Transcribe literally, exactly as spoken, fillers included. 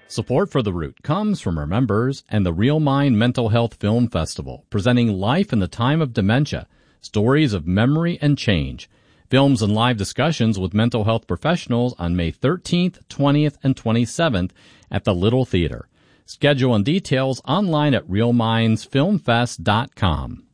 Support for The Root comes from our members and the Real Mind Mental Health Film Festival, presenting Life in the Time of Dementia, Stories of Memory and Change. Films and live discussions with mental health professionals on May thirteenth, twentieth, and twenty-seventh at the Little Theater. Schedule and details online at real minds film fest dot com.